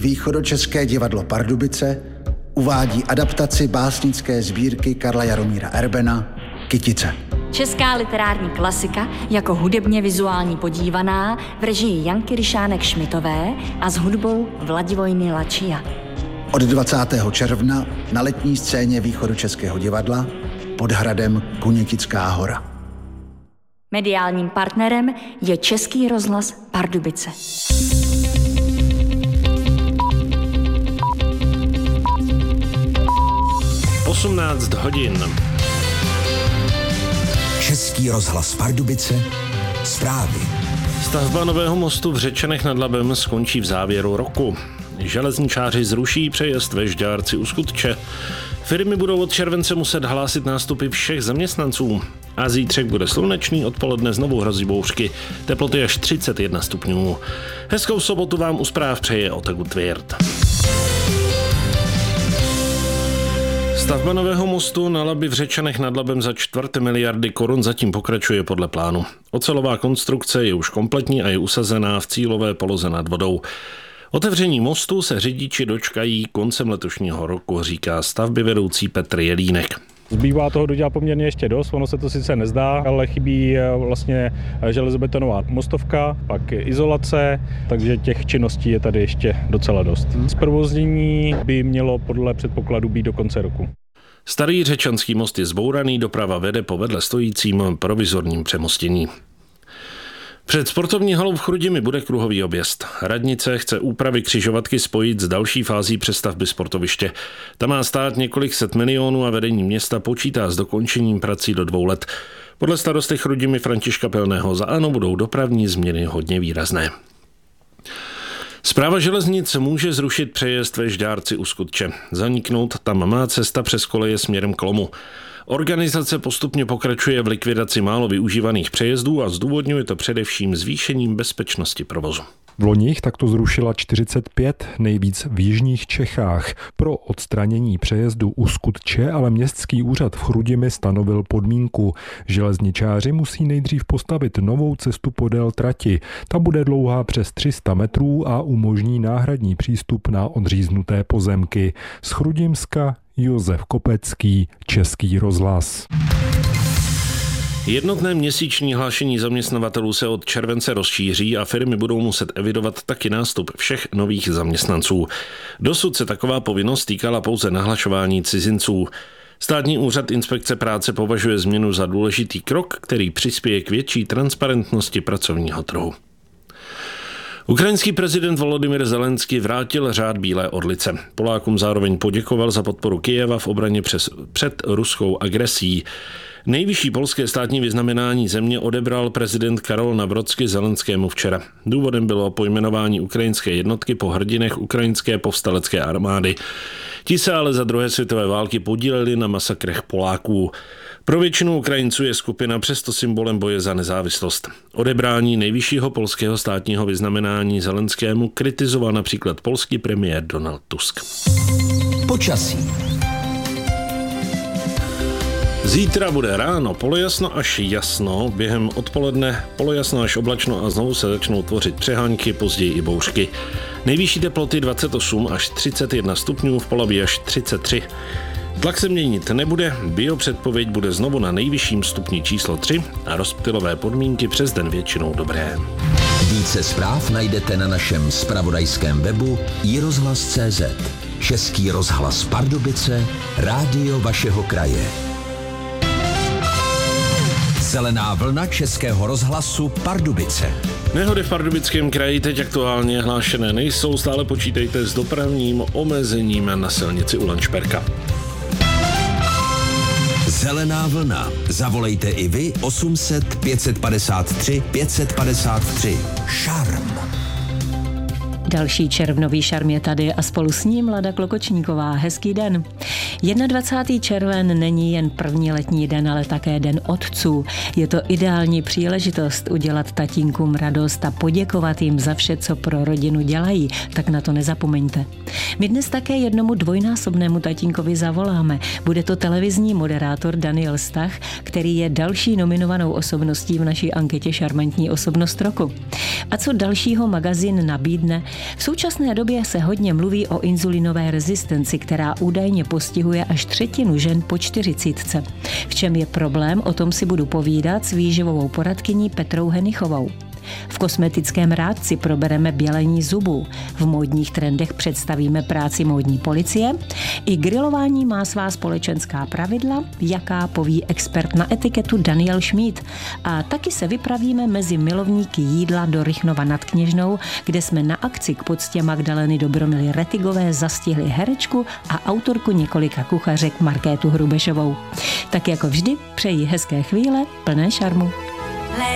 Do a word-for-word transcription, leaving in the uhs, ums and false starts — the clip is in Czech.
Východočeské divadlo Pardubice uvádí adaptaci básnické sbírky Karla Jaromíra Erbena Kytice. Česká literární klasika jako hudebně vizuální podívaná v režii Janky Ryšánek-Šmitové a s hudbou Vladivojny Lačia. Od dvacátého června na letní scéně Východočeského divadla pod hradem Kunětická hora. Mediálním partnerem je Český rozhlas Pardubice. osmnáct hodin. Český rozhlas Pardubice, zprávy. Stavba nového mostu v Řečanech nad Labem skončí v závěru roku. Železničáři zruší přejezd ve Žďárci u Skutče. Firmy budou od července muset hlásit nástupy všech zaměstnanců. A zítřek bude slunečný, odpoledne znovu hrozí bouřky. Teploty až třicet jedna stupňů. Hezkou sobotu vám u zpráv přeje Otagu Tvěrt. Stavba nového mostu na Labi v Řečanech nad Labem za čtvrt miliardy korun zatím pokračuje podle plánu. Ocelová konstrukce je už kompletní a je usazená v cílové poloze nad vodou. Otevření mostu se řidiči dočkají koncem letošního roku, říká stavbyvedoucí Petr Jelínek. Zbývá toho dodělat poměrně ještě dost, ono se to sice nezdá, ale chybí vlastně železobetonová mostovka, pak izolace, takže těch činností je tady ještě docela dost. Zprovoznění by mělo podle předpokladu být do konce roku. Starý řečanský most je zbouraný, doprava vede po vedle stojícím provizorním přemostění. Před sportovní halou v Chrudimi bude kruhový objezd. Radnice chce úpravy křižovatky spojit s další fází přestavby sportoviště. Ta má stát několik set milionů a vedení města počítá s dokončením prací do dvou let. Podle starosty Chrudimi Františka Pelného za ANO budou dopravní změny hodně výrazné. Správa železnic může zrušit přejezd ve Žďárci u Skutče. Zaniknout tam má cesta přes koleje směrem k Lomu. Organizace postupně pokračuje v likvidaci málo využívaných přejezdů a zdůvodňuje to především zvýšením bezpečnosti provozu. V loni takto zrušila čtyřicet pět, nejvíc v jižních Čechách. Pro odstranění přejezdu u Skutče ale městský úřad v Chrudimi stanovil podmínku. Železničáři musí nejdřív postavit novou cestu podél trati. Ta bude dlouhá přes tři sta metrů a umožní náhradní přístup na odříznuté pozemky. Z Chrudimska Josef Kopecký, Český rozhlas. Jednotné měsíční hlášení zaměstnavatelů se od července rozšíří a firmy budou muset evidovat taky nástup všech nových zaměstnanců. Dosud se taková povinnost týkala pouze nahlašování cizinců. Státní úřad inspekce práce považuje změnu za důležitý krok, který přispěje k větší transparentnosti pracovního trhu. Ukrajinský prezident Volodymyr Zelenský vrátil řád Bílé orlice. Polákům zároveň poděkoval za podporu Kyjeva v obraně přes, před ruskou agresí. Nejvyšší polské státní vyznamenání země odebral prezident Karol Nawrocki Zelenskému včera. Důvodem bylo pojmenování ukrajinské jednotky po hrdinech ukrajinské povstalecké armády. Ti se ale za druhé světové války podíleli na masakrech Poláků. Pro většinu Ukrajinců je skupina přesto symbolem boje za nezávislost. Odebrání nejvyššího polského státního vyznamenání Zelenskému kritizoval například polský premiér Donald Tusk. Počasí. Zítra bude ráno polojasno až jasno, během odpoledne polojasno až oblačno a znovu se začnou tvořit přehánky, později i bouřky. Nejvyšší teploty dvacet osm až třicet jedna stupňů, v Polabí až třicet tři. Tlak se měnit nebude, biopředpověď bude znovu na nejvyšším stupni číslo tři a rozptylové podmínky přes den většinou dobré. Více zpráv najdete na našem zpravodajském webu i rozhlas tečka cé zet. Český rozhlas Pardubice, rádio vašeho kraje. Zelená vlna Českého rozhlasu Pardubice. Nehody v Pardubickém kraji teď aktuálně hlášené nejsou, stále počítejte s dopravním omezením na silnici u Lanšperka. Zelená vlna. Zavolejte i vy osm set pět padesát tři pět padesát tři. Šarm. Další červnový šarm je tady a spolu s ním Lada Klokočníková. Hezký den. dvacátého prvního červen není jen první letní den, ale také den otců. Je to ideální příležitost udělat tatínkům radost a poděkovat jim za vše, co pro rodinu dělají, tak na to nezapomeňte. My dnes také jednomu dvojnásobnému tatínkovi zavoláme. Bude to televizní moderátor Daniel Stach, který je další nominovanou osobností v naší anketě Šarmantní osobnost roku. A co dalšího magazín nabídne, V současné době se hodně mluví o inzulinové rezistenci, která údajně postihuje až třetinu žen po čtyřicítce. V čem je problém, o tom si budu povídat s výživovou poradkyní Petrou Henichovou. V kosmetickém rádci probereme bělení zubů, v módních trendech představíme práci módní policie, i grilování má svá společenská pravidla, jaká poví expert na etiketu Daniel Schmid. A taky se vypravíme mezi milovníky jídla do Rychnova nad Kněžnou, kde jsme na akci k poctě Magdaleny Dobromily Retigové zastihli herečku a autorku několika kuchařek Markétu Hrubešovou. Tak jako vždy přeji hezké chvíle plné šarmu.